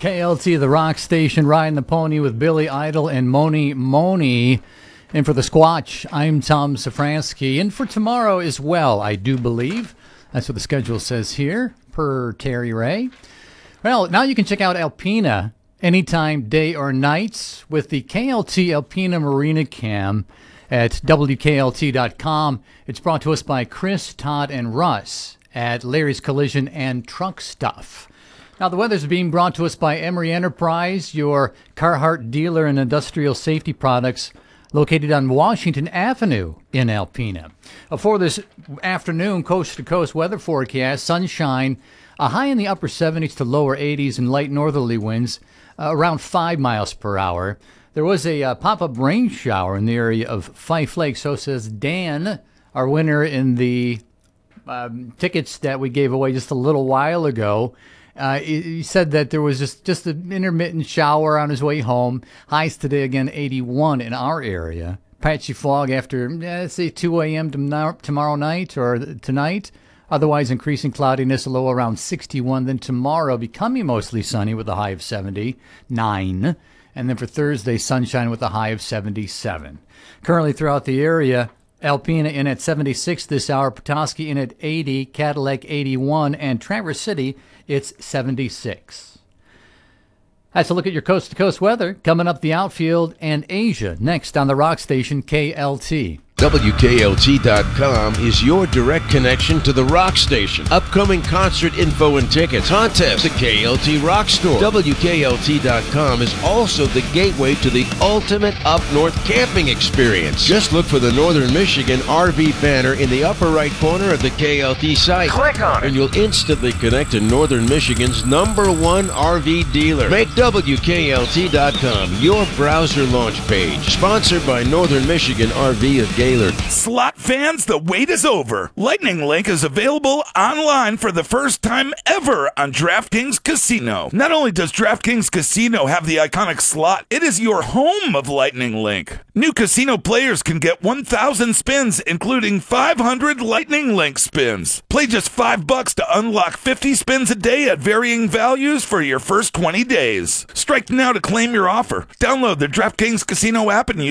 KLT, the rock station, riding the pony with Billy Idol and Moni Moni. And for the Squatch, I'm Tom Safransky. And for tomorrow as well, I do believe. That's what the schedule says here, per Terry Ray. Well, now you can check out Alpena anytime, day or night, with the KLT Alpena Marina Cam at WKLT.com. It's brought to us by Chris, Todd, and Russ at Larry's Collision and Truck Stuff. Now, the weather's being brought to us by Emery Enterprise, your Carhartt dealer in industrial safety products, located on Washington Avenue in Alpena. For this afternoon, coast-to-coast weather forecast, sunshine, a high in the upper 70s to lower 80s and light northerly winds, around 5 miles per hour. There was a pop-up rain shower in the area of Fife Lake, so says Dan, our winner in the tickets that we gave away just a little while ago. He said that there was just an intermittent shower on his way home. Highs today, again, 81 in our area. Patchy fog after, let's say, 2 a.m. tomorrow night or tonight. Otherwise, increasing cloudiness, a low around 61. Then tomorrow, becoming mostly sunny with a high of 79. And then for Thursday, sunshine with a high of 77. Currently throughout the area, Alpena in at 76 this hour, Petoskey in at 80, Cadillac 81, and Traverse City, it's 76. That's a look at your coast-to-coast weather. Coming up the outfield and Asia, next on the rock station KLT. WKLT.com is your direct connection to the rock station. Upcoming concert info and tickets, contests, the KLT Rock Store. WKLT.com is also the gateway to the ultimate up-north camping experience. Just look for the Northern Michigan RV banner in the upper right corner of the KLT site. Click on it, and you'll instantly connect to Northern Michigan's #1 RV dealer. Make WKLT.com your browser launch page. Sponsored by Northern Michigan RV of Gaylord. Slot fans, the wait is over. Lightning Link is available online for the first time ever on DraftKings Casino. Not only does DraftKings Casino have the iconic slot, it is your home of Lightning Link. New casino players can get 1,000 spins, including 500 Lightning Link spins. Play just $5 to unlock 50 spins a day at varying values for your first 20 days. Strike now to claim your offer. Download the DraftKings Casino app and use